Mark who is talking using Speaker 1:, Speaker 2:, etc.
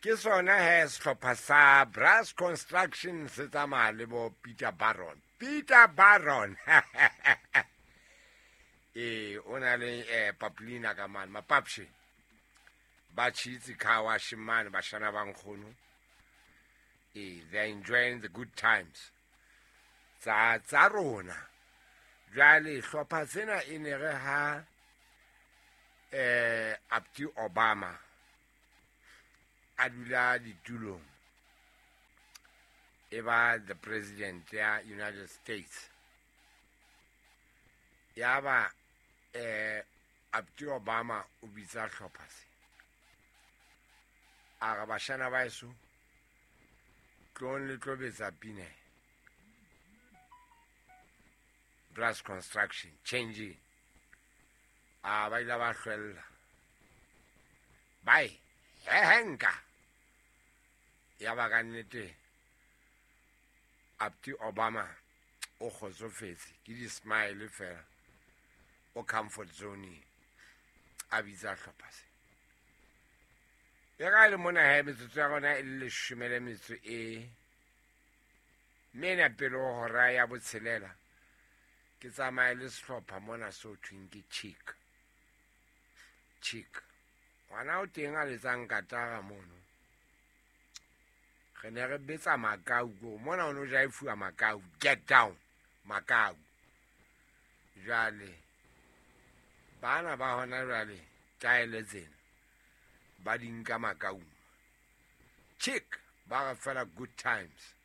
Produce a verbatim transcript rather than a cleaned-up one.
Speaker 1: ke sona he sehlopha sa Brass Construction se tsamaya le bo Peter Baron. Peter Baron. Eh, ona le eh Paplina ka man, mapapshi. Ba chitsi khawa shimane bashana ba nkgono. Eh, they're enjoying the good times. Tsa tsa rona. Jale hlopha sena e ne re ha eh up to Obama. Adula ditulong. Eba the president ya United States. Yaba eh up to Obama o bitsa hlopha se. Aga bashana ba eso tlong le tlobetsa pine. Brass Construction changing. Ah, ba ila ba hlwella. Bye. Henka. Ya ba ka nnete up to Obama o khotsofetse ke di smile fela o comfort zone a bitsa hlopha se. Ya ga le mona he metsotso ya gona e le shumele metso e mena pelo hora ya botshelela ke tsamaya le sehlopha mona so thweng ke chick chick wana o teng a letsang katara mono ge ne re betsa Makau go mona o no ja ifuwa Makau get down Makau jale bana ba hona jale taele tsena ba dinka Makau chick ba ga fela good times